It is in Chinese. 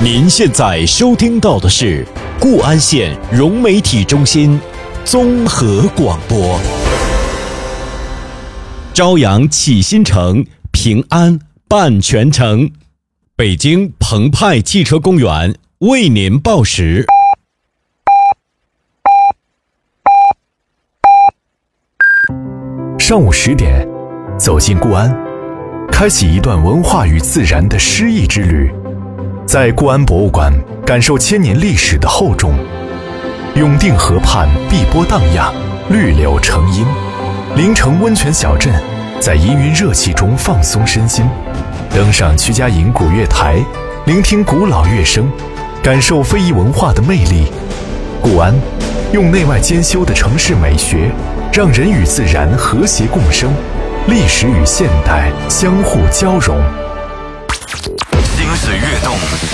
您现在收听到的是固安县融媒体中心综合广播。朝阳启新城，平安办全城。北京澎湃汽车公园为您报时。 上午10点，走进固安，开启一段文化与自然的诗意之旅。在固安博物馆感受千年历史的厚重，永定河畔碧波荡漾，绿柳成荫。临城温泉小镇，在氤氲热气中放松身心，登上曲家营古乐台，聆听古老乐声，感受非遗文化的魅力。固安用内外兼修的城市美学，让人与自然和谐共生，历史与现代相互交融。 心随跃动，